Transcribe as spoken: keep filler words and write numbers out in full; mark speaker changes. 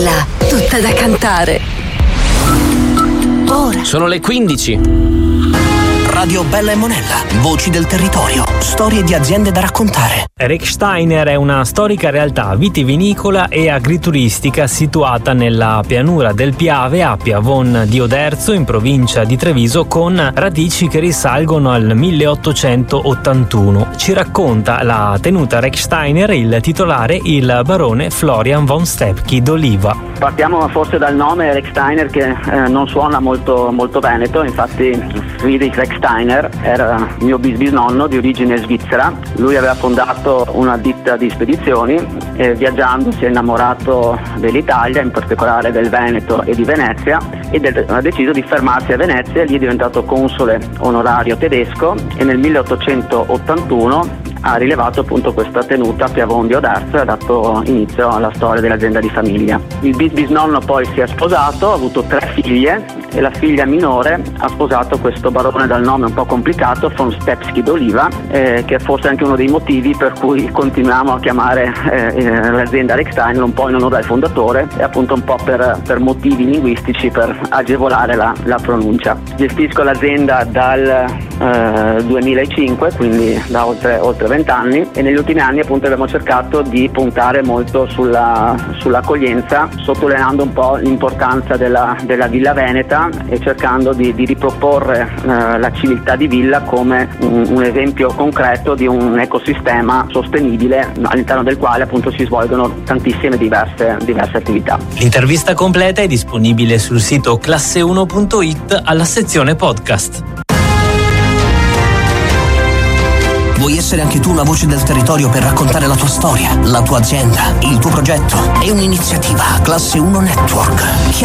Speaker 1: Monella, tutta da cantare. Ora.
Speaker 2: Sono le quindici.
Speaker 3: Radio Bella e Monella, voci del territorio, storie di aziende da raccontare.
Speaker 4: Rechsteiner è una storica realtà vitivinicola e agrituristica situata nella pianura del Piave a Piavon di Oderzo, in provincia di Treviso, con radici che risalgono al milleottocentottantuno. Ci racconta la tenuta Rechsteiner il titolare, il barone Florian von Stepke d'Oliva.
Speaker 5: Partiamo forse dal nome Rechsteiner, che eh, non suona molto, molto veneto. Infatti Friedrich Rechsteiner era mio bisbisnonno di origine svizzera. Lui aveva fondato una ditta di spedizioni e viaggiando si è innamorato dell'Italia, in particolare del Veneto e di Venezia, ed ha deciso di fermarsi a Venezia. Lì è diventato console onorario tedesco e nel milleottocentottantuno ha rilevato appunto questa tenuta a Piavon di Oderzo e ha dato inizio alla storia dell'azienda di famiglia. Il bisbisnonno poi si è sposato, ha avuto tre figlie e la figlia minore ha sposato questo barone dal nome un po' complicato, von Stepke d'Oliva, eh, che è forse anche uno dei motivi per cui continuiamo a chiamare eh, l'azienda Rechsteiner un po' in onore al fondatore e appunto un po' per, per motivi linguistici, per agevolare la, la pronuncia. Gestisco l'azienda dal eh, duemilacinque, quindi da oltre, oltre vent'anni, e negli ultimi anni appunto abbiamo cercato di puntare molto sulla, sull'accoglienza, sottolineando un po' l'importanza della, della Villa Veneta e cercando di, di riproporre eh, la civiltà di Villa come un, un esempio concreto di un ecosistema sostenibile all'interno del quale appunto si svolgono tantissime diverse, diverse attività.
Speaker 4: L'intervista completa è disponibile sul sito classe uno punto it alla sezione podcast.
Speaker 3: Vuoi essere anche tu una voce del territorio per raccontare la tua storia, la tua azienda, il tuo progetto? È un'iniziativa Classe uno Network.